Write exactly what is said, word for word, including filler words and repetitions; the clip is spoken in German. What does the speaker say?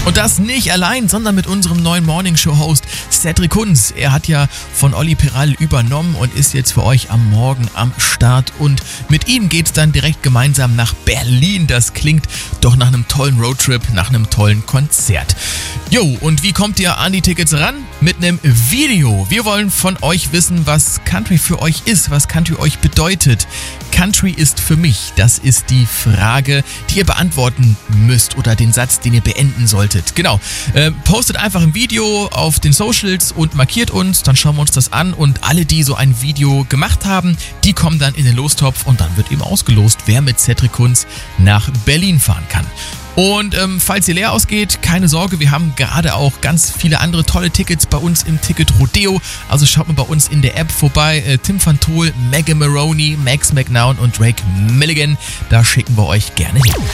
Und das nicht allein, sondern mit unserem neuen Morning-Show-Host Cedric Kunz. Er hat ja von Olli Peral übernommen und ist jetzt für euch am Morgen am Start. Und mit ihm geht's dann direkt gemeinsam nach Berlin. Das klingt doch nach einem tollen Roadtrip, nach einem tollen Konzert. Jo, und wie kommt ihr an die Tickets ran? Mit einem Video. Wir wollen von euch wissen, was Country für euch ist, was Country euch bedeutet. Country ist für mich, das ist die Frage, die ihr beantworten müsst oder den Satz, den ihr beenden solltet. Genau, äh, postet einfach ein Video auf den Socials und markiert uns, dann schauen wir uns das an und alle, die so ein Video gemacht haben, die kommen dann in den Lostopf und dann wird eben ausgelost, wer mit Cedric Kunz nach Berlin fahren kann. Und ähm, falls ihr leer ausgeht, keine Sorge, wir haben gerade auch ganz viele andere tolle Tickets bei uns im Ticket Rodeo. Also schaut mal bei uns in der App vorbei. Äh, Tim van Tol, Megan Maroney, Max McNown und Drake Milligan. Da schicken wir euch gerne hin.